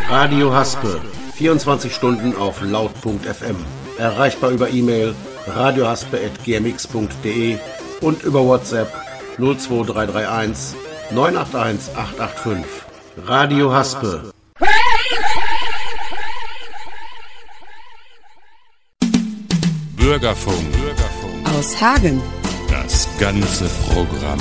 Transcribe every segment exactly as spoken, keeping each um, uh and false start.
Radio Haspe, vierundzwanzig Stunden auf laut punkt f m. Erreichbar über E-Mail radiohaspe at g m x punkt d e und über WhatsApp null zwei drei drei eins neun acht eins acht acht fünf. Radio Haspe. Bürgerfunk. Bürgerfunk. Aus Hagen. Das ganze Programm.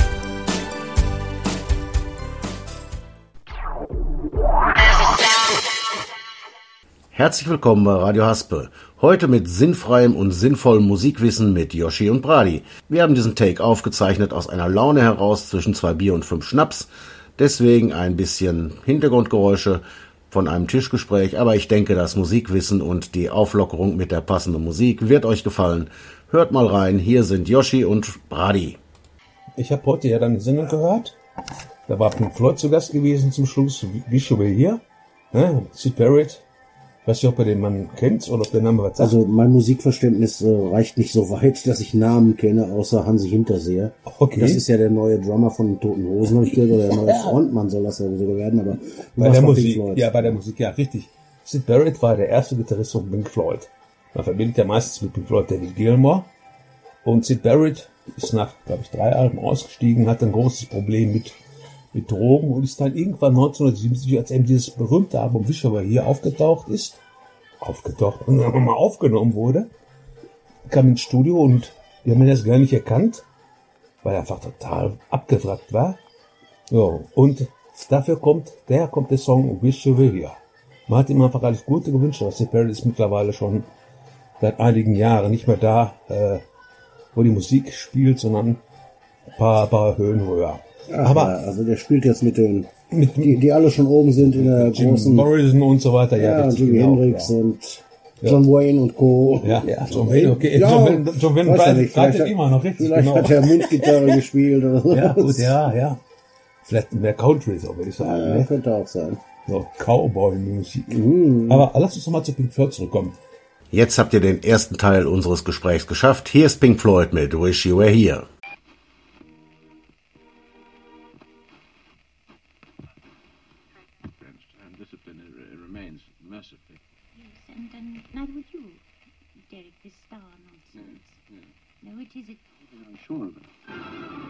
Herzlich willkommen bei Radio Haspe. Heute mit sinnfreiem und sinnvollem Musikwissen mit Yoshi und Brady. Wir haben diesen Take aufgezeichnet aus einer Laune heraus zwischen zwei Bier und fünf Schnaps. Deswegen ein bisschen Hintergrundgeräusche von einem Tischgespräch. Aber ich denke, das Musikwissen und die Auflockerung mit der passenden Musik wird euch gefallen. Hört mal rein. Hier sind Yoshi und Brady. Ich habe heute ja dann eine Sendung gehört. Da war Pink Floyd zu Gast gewesen zum Schluss. Wie schon hier. Ne? Syd Barrett. Ich weiß nicht, ob ihr den Mann kennt oder ob der Name was sagt. Also mein Musikverständnis äh, reicht nicht so weit, dass ich Namen kenne, außer Hansi Hinterseher. Okay. Das ist ja der neue Drummer von den Toten Hosen, habe ich gehört, oder der neue Frontmann soll das ja sogar werden, aber bei der Musik, ja, bei der Musik, ja, richtig. Syd Barrett war der erste Gitarrist von Pink Floyd. Man verbindet ja meistens mit Pink Floyd David Gilmour. Und Syd Barrett ist nach, glaube ich, drei Alben ausgestiegen, hat ein großes Problem mit mit Drogen und ist dann irgendwann neunzehnhundertsiebenundsiebzig, als eben dieses berühmte Album Wish I Were Here aufgetaucht ist, aufgetaucht und dann mal aufgenommen wurde, kam ins Studio und die haben ihn das gar nicht erkannt, weil er einfach total abgewrackt war. So, und dafür kommt, daher kommt der Song Wish I Were Here. Man hat ihm einfach alles Gute gewünscht, aber Syd Barrett ist mittlerweile schon seit einigen Jahren nicht mehr da, äh, wo die Musik spielt, sondern ein paar, paar Höhen höher. Ach, aber ja, also der spielt jetzt mit den, mit, die, die alle schon oben sind in der Jim großen, Morrison und so weiter. ja, Ja, und Jimi genau, Hendrix ja. und John Wayne und Co. Ja, ja, John Wayne, okay. Ja, John Wayne, John Wayne weiß ja reitet, nicht, vielleicht reitet hat- immer noch richtig, Vielleicht genau. hat er Mundgitarre gespielt oder so. Ja, gut, ja, ja. Vielleicht mehr Country, so würde ich sagen. Ja, ne? könnte auch sein. So, Cowboy-Musik. Mhm. Aber lass uns nochmal zu Pink Floyd zurückkommen. Jetzt habt ihr den ersten Teil unseres Gesprächs geschafft. Hier ist Pink Floyd mit Wish You Were Here. And discipline it remains mercifully. Yes, and, and neither would you, Derek, this star nonsense. Yeah, yeah. No, it is. It I'm sure of it.